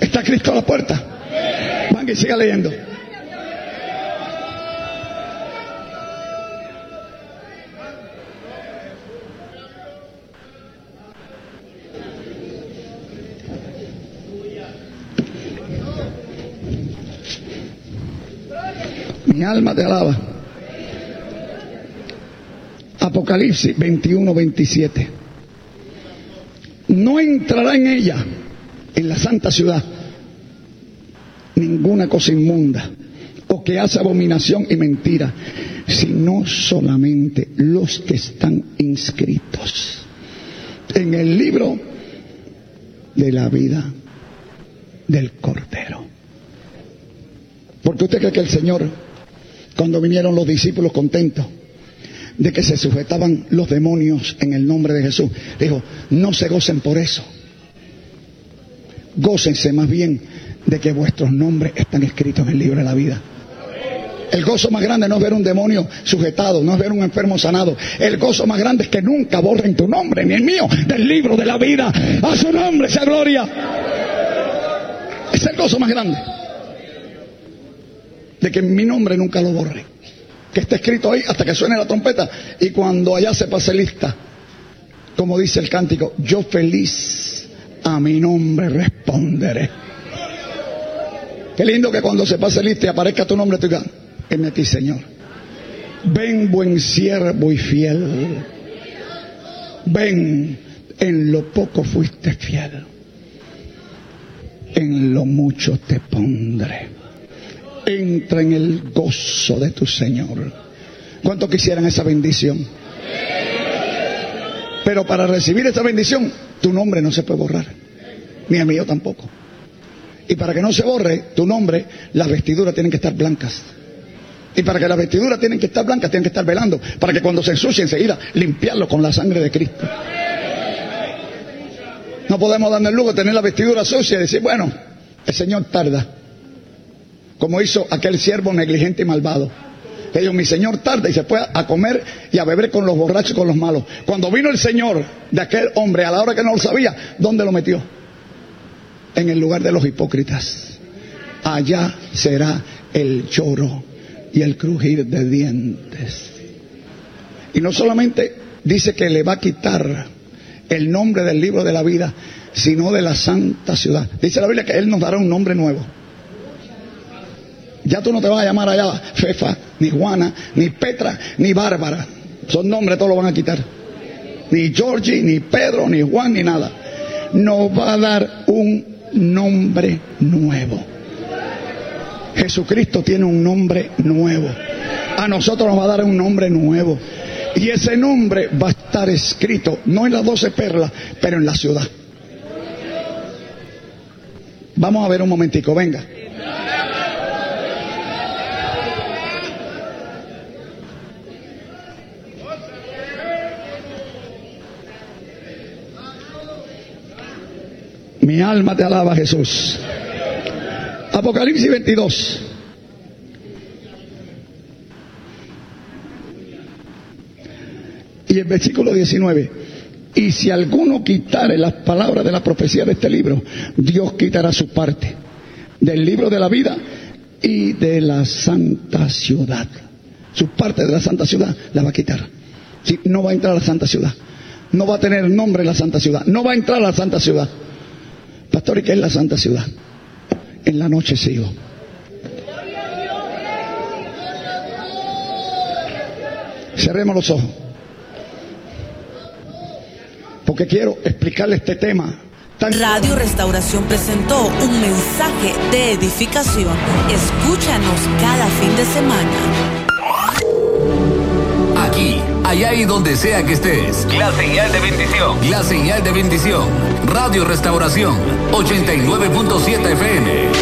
¿Está Cristo a la puerta? Venga y siga leyendo. Mi alma te alaba. Apocalipsis 21:27. No entrará en ella, en la santa ciudad, ninguna cosa inmunda o que hace abominación y mentira, sino solamente los que están inscritos en el libro de la vida del Cordero. Porque usted cree que el Señor, cuando vinieron los discípulos contentos de que se sujetaban los demonios en el nombre de Jesús, dijo: no se gocen por eso, gócense más bien de que vuestros nombres están escritos en el libro de la vida. El gozo más grande no es ver un demonio sujetado, no es ver un enfermo sanado. El gozo más grande es que nunca borren tu nombre, ni el mío, del libro de la vida. A su nombre sea gloria. Es el gozo más grande, de que mi nombre nunca lo borre, que esté escrito ahí hasta que suene la trompeta, y cuando allá se pase lista, como dice el cántico, yo feliz a mi nombre responderé. Qué lindo que cuando se pase lista y aparezca tu nombre, tú digas: heme aquí, Señor. Ven, buen siervo y fiel. Ven, en lo poco fuiste fiel, en lo mucho te pondré. Entra en el gozo de tu Señor. ¿Cuántos quisieran esa bendición? Pero para recibir esa bendición, tu nombre no se puede borrar, ni el mío tampoco. Y para que no se borre tu nombre, las vestiduras tienen que estar blancas. Y para que las vestiduras tienen que estar blancas, tienen que estar velando, para que cuando se ensucie enseguida, limpiarlo con la sangre de Cristo. No podemos darnos el lujo de tener la vestidura sucia y decir: bueno, el Señor tarda, como hizo aquel siervo negligente y malvado. Que dijo: mi Señor tarda, y se fue a comer y a beber con los borrachos y con los malos. Cuando vino el Señor de aquel hombre a la hora que no lo sabía, ¿dónde lo metió? En el lugar de los hipócritas. Allá será el lloro y el crujir de dientes. Y no solamente dice que le va a quitar el nombre del libro de la vida, sino de la santa ciudad. Dice la Biblia que Él nos dará un nombre nuevo. Ya tú no te vas a llamar allá Fefa, ni Juana, ni Petra, ni Bárbara. Son nombres, todos lo van a quitar. Ni Georgie, ni Pedro, ni Juan, ni nada. Nos va a dar un nombre nuevo. Jesucristo tiene un nombre nuevo. A nosotros nos va a dar un nombre nuevo. Y ese nombre va a estar escrito, no en las 12 perlas, pero en la ciudad. Vamos a ver un momentico, venga. Mi alma te alaba, Jesús. Apocalipsis 22. Y el versículo 19. Y si alguno quitare las palabras de la profecía de este libro, Dios quitará su parte del libro de la vida y de la santa ciudad. Su parte de la santa ciudad la va a quitar. Sí, no va a entrar a la santa ciudad. No va a tener nombre en la santa ciudad. No va a entrar a la santa ciudad. Pastor, ¿y qué es la santa ciudad? En la noche sigo. Cerremos los ojos, porque quiero explicarle este tema. Radio Restauración presentó un mensaje de edificación. Escúchanos cada fin de semana. Aquí, allá y donde sea que estés. La señal de bendición. La señal de bendición. Radio Restauración 89.7 FM.